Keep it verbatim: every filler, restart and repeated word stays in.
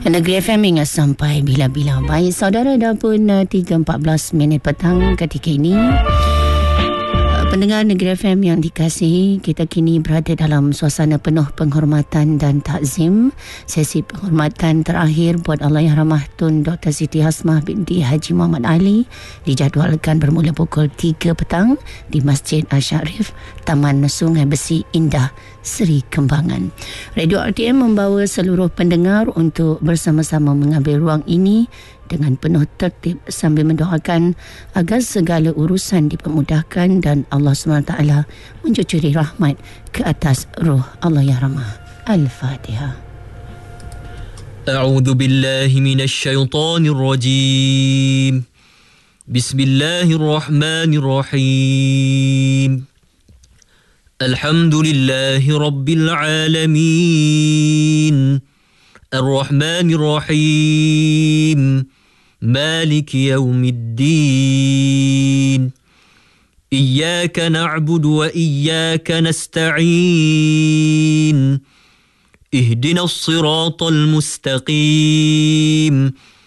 Negeri F M hingga sampai bila-bila. Baik saudara, dah pun uh, tiga empat belas minit petang ketika ini. Pendengar Negeri F M yang dikasihi, kita kini berada dalam suasana penuh penghormatan dan takzim. Sesi penghormatan terakhir buat Allahyarhamah Tun Doktor Siti Hasmah binti Haji Muhammad Ali dijadualkan bermula pukul tiga petang di Masjid Asy-Syarif, Taman Sungai Besi Indah, Seri Kembangan. Radio R T M membawa seluruh pendengar untuk bersama-sama mengambil ruang ini dengan penuh tertib sambil mendoakan agar segala urusan dipermudahkan dan Allah subhanahu wa taala mencucuri rahmat ke atas ruh Allahyarhamah. Al-Fatihah. A'udzu billahi minasy syaithanir rajim. Bismillahirrahmanirrahim. Alhamdulillahi rabbil alamin. Ar-Rahmanir Rahim. Maliki yaumiddin. Iyyaka na'budu wa iyyaka nasta'in. Ihdinas siratal mustaqim.